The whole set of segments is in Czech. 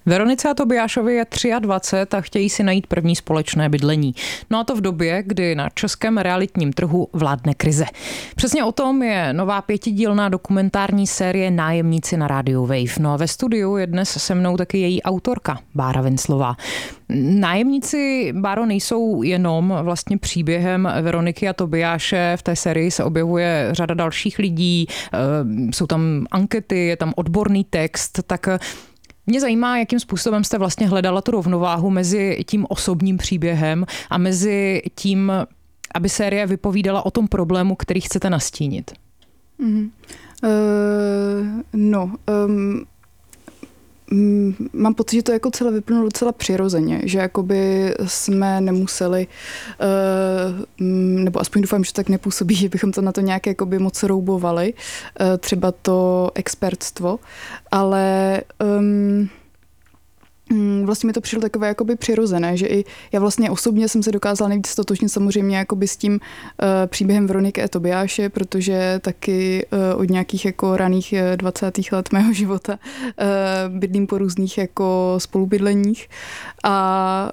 Veronice a Tobiášovi je 23 a chtějí si najít první společné bydlení. No a to v době, kdy na českém realitním trhu vládne krize. Přesně o tom je nová 5dílná dokumentární série Nájemníci na rádiu Wave. No a ve studiu je dnes se mnou taky její autorka Bára Venclová. Nájemníci, Báro, nejsou jenom vlastně příběhem Veroniky a Tobiáše. V té sérii se objevuje řada dalších lidí, jsou tam ankety, je tam odborný text, tak mě zajímá, jakým způsobem jste vlastně hledala tu rovnováhu mezi tím osobním příběhem a mezi tím, aby série vypovídala o tom problému, který chcete nastínit. Mám pocit, že to jako celé vyplynulo docela přirozeně, že jakoby jsme nemuseli, nebo aspoň doufám, že tak nepůsobí, že bychom to na to nějak jakoby moc roubovali, třeba to expertstvo, ale vlastně mi to přišlo takové jakoby přirozené, že i já vlastně osobně jsem se dokázala nejvíc stotožnit samozřejmě jakoby s tím příběhem Veroniky a Tobiáše, protože taky od nějakých jako raných 20. let mého života bydlím po různých jako spolubydleních a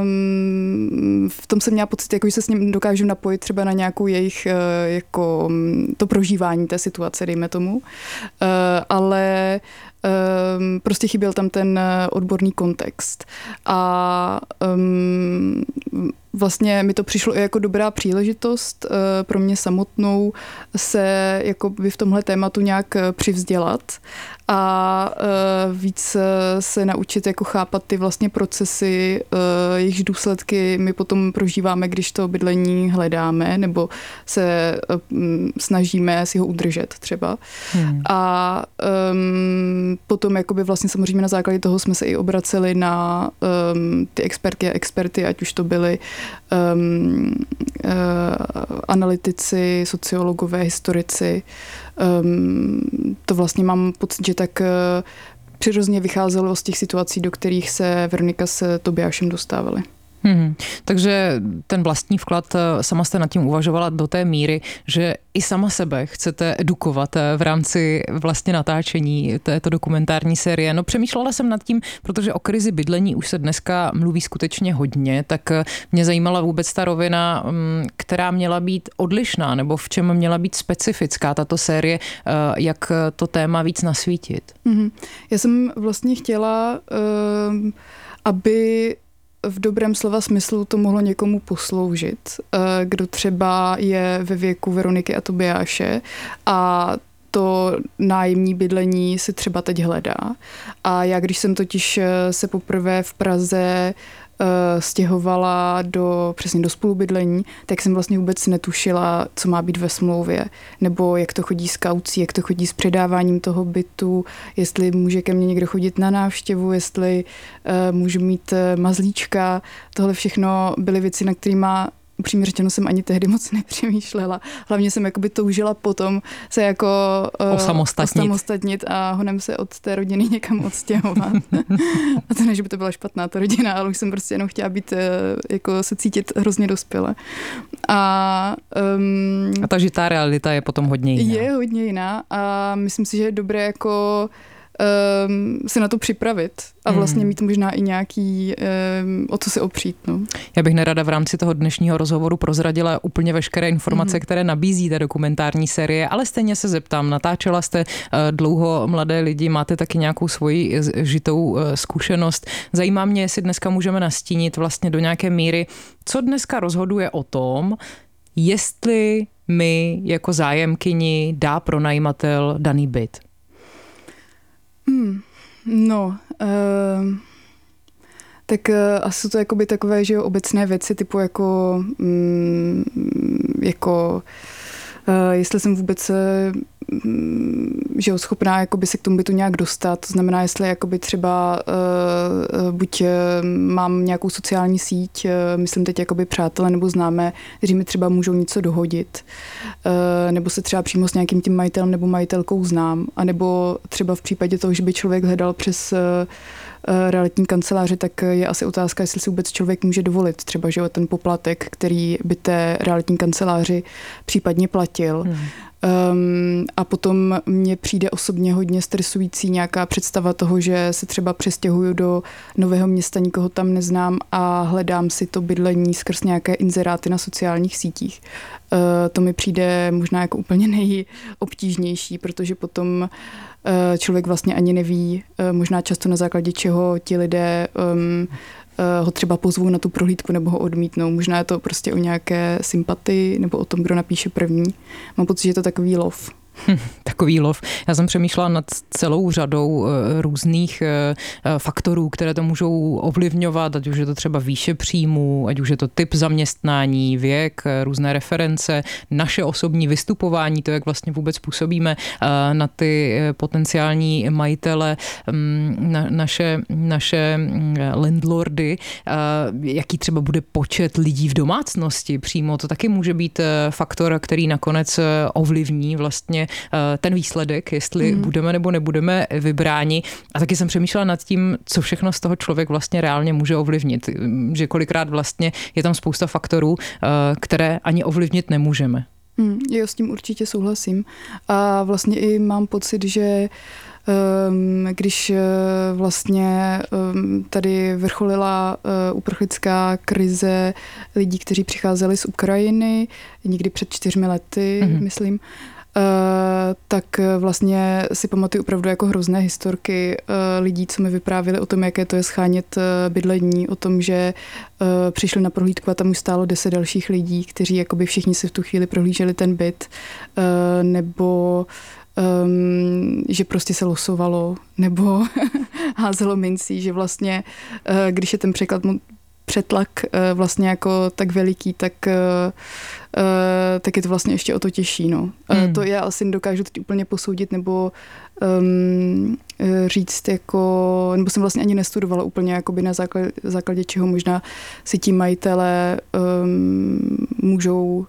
v tom jsem měla pocit, jako, že se s ním dokážu napojit třeba na nějakou jejich jako to prožívání té situace, dejme tomu, ale prostě chyběl tam ten odborný kontext. A vlastně mi to přišlo i jako dobrá příležitost pro mě samotnou se jako by v tomhle tématu nějak přivzdělat a víc se naučit jako chápat ty vlastně procesy, jejichž důsledky my potom prožíváme, když to bydlení hledáme nebo se snažíme si ho udržet třeba. A potom jakoby vlastně samozřejmě na základě toho jsme se i obraceli na ty expertky a experty, ať už to byly analytici, sociologové, historici. To vlastně mám pocit, že tak přirozeně vycházelo z těch situací, do kterých se Veronika s Tobiášem dostávaly. Takže ten vlastní vklad, sama jste nad tím uvažovala do té míry, že i sama sebe chcete edukovat v rámci vlastně natáčení této dokumentární série. No přemýšlela jsem nad tím, protože o krizi bydlení už se dneska mluví skutečně hodně, tak mě zajímala vůbec ta rovina, která měla být odlišná, nebo v čem měla být specifická tato série, jak to téma víc nasvítit. Já jsem vlastně chtěla, aby v dobrém slova smyslu to mohlo někomu posloužit, kdo třeba je ve věku Veroniky a Tobiáše a to nájemní bydlení si třeba teď hledá. A já, když jsem totiž se poprvé v Praze stěhovala přesně do spolubydlení, tak jsem vlastně vůbec netušila, co má být ve smlouvě, nebo jak to chodí s kaucí, jak to chodí s předáváním toho bytu, jestli může ke mně někdo chodit na návštěvu, jestli můžu mít mazlíčka. Tohle všechno byly věci, na kterýma upřímně řečeno jsem ani tehdy moc nepřemýšlela. Hlavně jsem jakoby toužila potom se jako osamostatnit a honem se od té rodiny někam odstěhovat. A to ne, že by to byla špatná ta rodina, ale už jsem prostě jenom chtěla být, jako se cítit hrozně dospěle. A ta žitá realita je potom hodně jiná. Je hodně jiná a myslím si, že je dobré jako se na to připravit a vlastně mít možná i nějaký, o co se opřít. No. Já bych nerada v rámci toho dnešního rozhovoru prozradila úplně veškeré informace, které nabízí ta dokumentární série, ale stejně se zeptám, natáčela jste dlouho mladé lidi, máte taky nějakou svoji žitou zkušenost. Zajímá mě, jestli dneska můžeme nastínit vlastně do nějaké míry, co dneska rozhoduje o tom, jestli mi jako zájemkyni dá pronajímatel daný byt. Tak asi jsou to jakoby takové, že jo, obecné věci, typu jako jestli jsem vůbec že jo, schopná jakoby se k tomu bytu nějak dostat, to znamená, jestli jakoby třeba buď mám nějakou sociální síť, myslím teď jakoby přátelé nebo známé, kteří mi třeba můžou něco dohodit, nebo se třeba přímo s nějakým tím majitelem nebo majitelkou znám, anebo třeba v případě toho, že by člověk hledal přes realitní kanceláře, tak je asi otázka, jestli si vůbec člověk může dovolit třeba, že ten poplatek, který by té realitní kanceláři případně platil. A potom mně přijde osobně hodně stresující nějaká představa toho, že se třeba přestěhuju do nového města, nikoho tam neznám a hledám si to bydlení skrz nějaké inzeráty na sociálních sítích. To mi přijde možná jako úplně nejobtížnější, protože potom člověk vlastně ani neví, možná často na základě čeho ti lidé ho třeba pozvou na tu prohlídku nebo ho odmítnou. Možná je to prostě o nějaké sympatii nebo o tom, kdo napíše první. Mám pocit, že je to takový lov. Takový lov. Já jsem přemýšlela nad celou řadou různých faktorů, které to můžou ovlivňovat, ať už je to třeba výše příjmů, ať už je to typ zaměstnání, věk, různé reference, naše osobní vystupování, to, jak vlastně vůbec působíme na ty potenciální majitele, naše landlordy, jaký třeba bude počet lidí v domácnosti přímo, to taky může být faktor, který nakonec ovlivní vlastně ten výsledek, jestli budeme nebo nebudeme vybráni. A taky jsem přemýšlela nad tím, co všechno z toho člověk vlastně reálně může ovlivnit. Že kolikrát vlastně je tam spousta faktorů, které ani ovlivnit nemůžeme. Jo, s tím určitě souhlasím. A vlastně i mám pocit, že když vlastně tady vrcholila uprchlická krize lidí, kteří přicházeli z Ukrajiny někdy před 4 lety, myslím, tak vlastně si pamatuju opravdu jako hrozné historky lidí, co mi vyprávěli o tom, jaké to je schánět bydlení, o tom, že přišli na prohlídku a tam už stálo 10 dalších lidí, kteří jakoby všichni si v tu chvíli prohlíželi ten byt, nebo že prostě se losovalo, nebo házelo mincí, že vlastně, když je ten přetlak vlastně jako tak veliký, tak je to vlastně ještě o to těžší. No. To já asi nedokážu teď úplně posoudit nebo říct jako, nebo jsem vlastně ani nestudovala úplně jakoby na základě čeho možná si ti majitelé můžou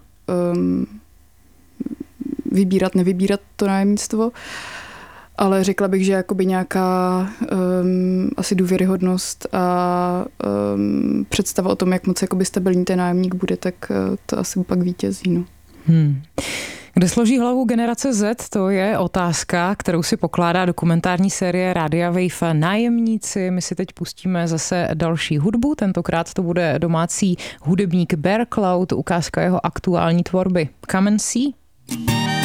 nevybírat to nájemnictvo. Ale řekla bych, že jakoby nějaká asi důvěryhodnost a představa o tom, jak moc jakoby stabilní ten nájemník bude, tak to asi pak vítězí. No. Kde složí hlavu generace Z, to je otázka, kterou si pokládá dokumentární série Rádia Wave Nájemníci. My si teď pustíme zase další hudbu, tentokrát to bude domácí hudebník Bear Cloud, ukázka jeho aktuální tvorby Come and See.